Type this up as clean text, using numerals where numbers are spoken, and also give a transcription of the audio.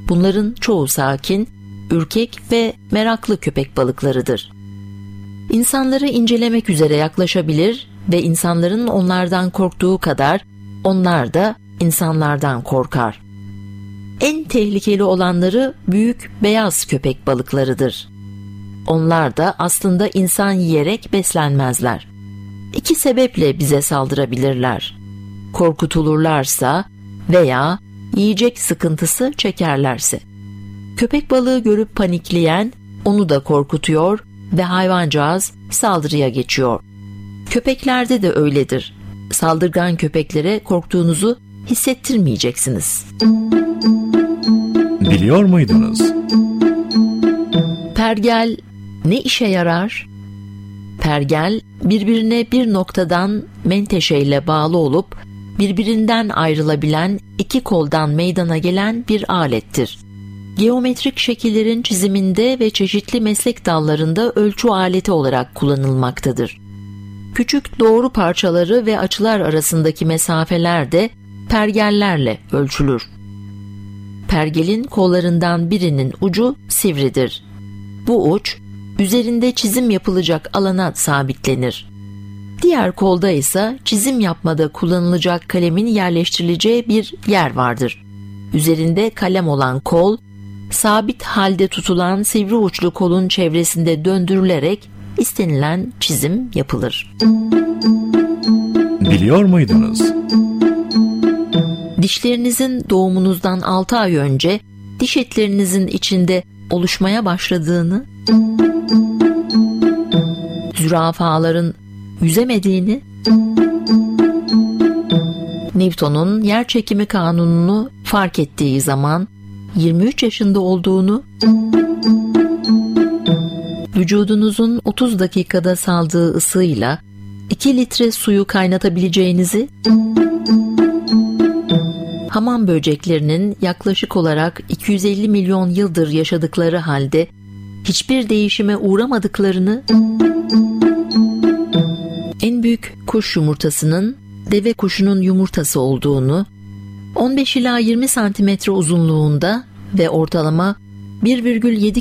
Bunların çoğu sakin, ürkek ve meraklı köpek balıklarıdır. İnsanları incelemek üzere yaklaşabilir ve insanların onlardan korktuğu kadar onlar da insanlardan korkar. En tehlikeli olanları büyük beyaz köpek balıklarıdır. Onlar da aslında insan yiyerek beslenmezler. 2 sebeple bize saldırabilirler: korkutulurlarsa veya yiyecek sıkıntısı çekerlerse. Köpek balığı görüp panikleyen onu da korkutuyor ve hayvancağız saldırıya geçiyor. Köpeklerde de öyledir. Saldırgan köpeklere korktuğunuzu hissettirmeyeceksiniz. Biliyor muydunuz? Pergel ne işe yarar? Pergel birbirine bir noktadan menteşeyle bağlı olup birbirinden ayrılabilen 2 koldan meydana gelen bir alettir. Geometrik şekillerin çiziminde ve çeşitli meslek dallarında ölçü aleti olarak kullanılmaktadır. Küçük doğru parçaları ve açılar arasındaki mesafeler de pergellerle ölçülür. Pergelin kollarından birinin ucu sivridir. Bu uç, üzerinde çizim yapılacak alana sabitlenir. Diğer kolda ise çizim yapmada kullanılacak kalemin yerleştirileceği bir yer vardır. Üzerinde kalem olan kol, sabit halde tutulan sivri uçlu kolun çevresinde döndürülerek istenilen çizim yapılır. Biliyor muydunuz? Dişlerinizin doğumunuzdan 6 ay önce diş etlerinizin içinde oluşmaya başladığını, zürafaların yüzemediğini, Newton'un yerçekimi kanununu fark ettiği zaman 23 yaşında olduğunu, vücudunuzun 30 dakikada saldığı ısıyla 2 litre suyu kaynatabileceğinizi, hamam böceklerinin yaklaşık olarak 250 milyon yıldır yaşadıkları halde hiçbir değişime uğramadıklarını, en büyük kuş yumurtasının deve kuşunun yumurtası olduğunu, 15 ila 20 santimetre uzunluğunda ve ortalama 1,7